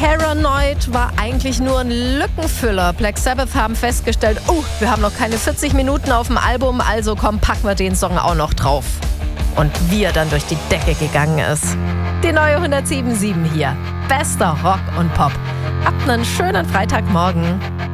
Paranoid war eigentlich nur ein Lückenfüller. Black Sabbath haben festgestellt, wir haben noch keine 40 Minuten auf dem Album, also komm, packen wir den Song auch noch drauf. Und wie er dann durch die Decke gegangen ist. Die neue 107.7 hier. Bester Rock und Pop. Habt einen schönen Freitagmorgen.